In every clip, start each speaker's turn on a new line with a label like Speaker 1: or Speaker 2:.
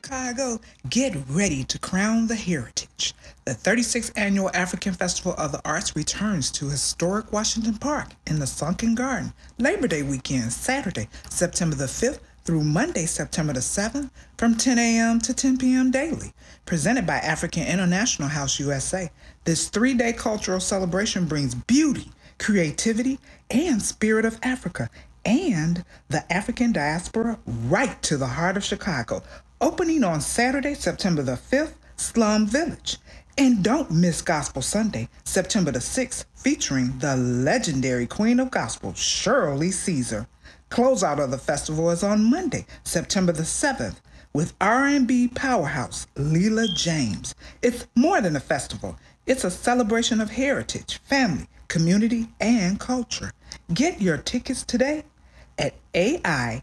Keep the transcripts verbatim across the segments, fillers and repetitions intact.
Speaker 1: Chicago, get ready to crown the heritage. The thirty-sixth Annual African Festival of the Arts returns to historic Washington Park in the Sunken Garden Labor Day weekend, Saturday, September the fifth through Monday, September the seventh, from ten a.m. to ten p.m. daily. Presented by African International House U S A, this three-day cultural celebration brings beauty, creativity, and spirit of Africa and the African diaspora right to the heart of Chicago. Opening on Saturday, September the fifth, Slum Village. And don't miss Gospel Sunday, September the sixth, featuring the legendary Queen of Gospel, Shirley Caesar. Closeout of the festival is on Monday, September the seventh, with R and B powerhouse Leela James. It's more than a festival. It's a celebration of heritage, family, community, and culture. Get your tickets today at A I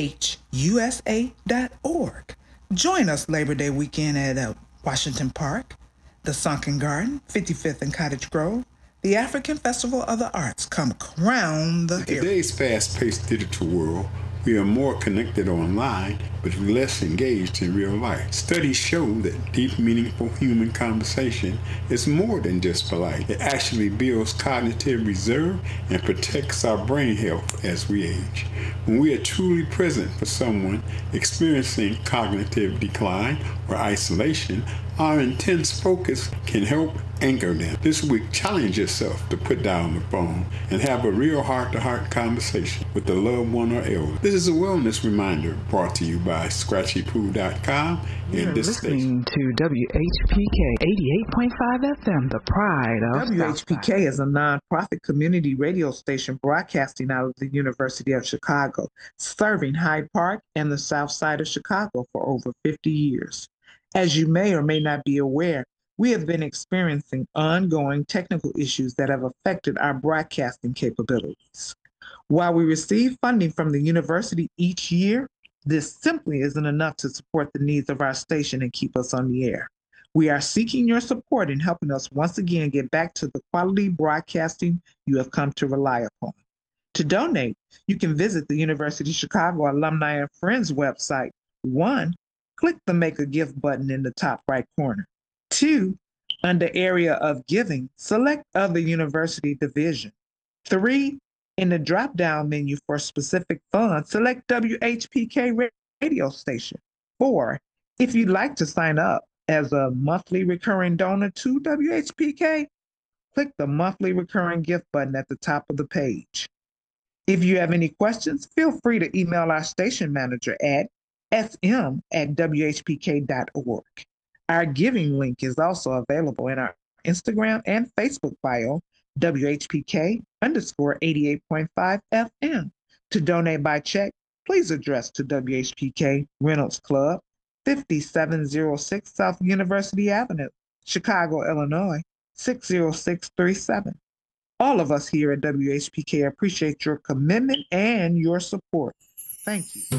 Speaker 1: H U S A dot org. Join us Labor Day weekend at uh, Washington Park, the Sunken Garden, fifty-fifth and Cottage Grove. The African Festival of the Arts. Come crown the heritage.
Speaker 2: In today's fast-paced digital world, we are more connected online, but less engaged in real life. Studies show that deep, meaningful human conversation is more than just polite. It actually builds cognitive reserve and protects our brain health as we age. When we are truly present for someone experiencing cognitive decline or isolation, our intense focus can help anchor them. This week, challenge yourself to put down the phone and have a real heart-to-heart conversation with a loved one or elder. This is a wellness reminder brought to you by Scratchy Poo dot com
Speaker 3: and this
Speaker 4: listening station. To W H P K eighty-eight point five F M, the pride of
Speaker 3: W H P K is a nonprofit community radio station broadcasting out of the University of Chicago, serving Hyde Park and the South Side of Chicago for over fifty years. As you may or may not be aware, we have been experiencing ongoing technical issues that have affected our broadcasting capabilities. While we receive funding from the university each year, this simply isn't enough to support the needs of our station and keep us on the air. We are seeking your support in helping us once again get back to the quality broadcasting you have come to rely upon. To donate, you can visit the University of Chicago Alumni and Friends website. One, click the Make a Gift button in the top right corner. Two, under Area of Giving, select Other University Division. Three, in the drop-down menu for specific funds, select W H P K radio station. Four, if you'd like to sign up as a monthly recurring donor to W H P K, click the Monthly Recurring Gift button at the top of the page. If you have any questions, feel free to email our station manager at s m at w h p k dot org. Our giving link is also available in our Instagram and Facebook bio, W H P K underscore eighty-eight point five F M. To donate by check, please address to W H P K Reynolds Club, fifty-seven oh six South University Avenue, Chicago, Illinois, six oh six three seven. All of us here at W H P K appreciate your commitment and your support. Thank you.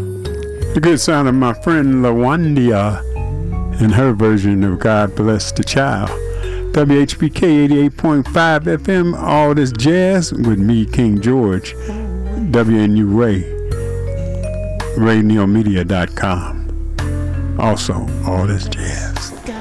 Speaker 2: The good sound of my friend LaWandia and her version of God Bless the Child. W H P K eighty-eight point five F M, all this jazz with me, King George. W N U Ray, ray neo media dot com. Also, all this jazz.